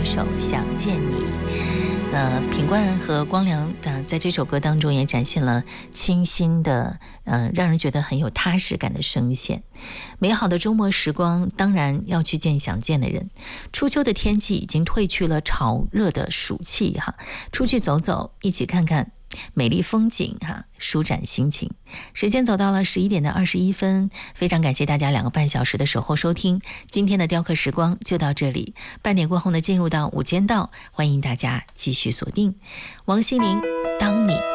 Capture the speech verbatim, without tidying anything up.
首《想见你》。呃，品冠和光良呃在这首歌当中也展现了清新的呃让人觉得很有踏实感的声线。美好的周末时光当然要去见想见的人。初秋的天气已经褪去了潮热的暑气哈，出去走走，一起看看美丽风景哈，舒展心情。时间走到了十一点的二十一分，非常感谢大家两个半小时的守候收听。今天的雕刻时光就到这里，半点过后呢，进入到午间道，欢迎大家继续锁定王心凌，当你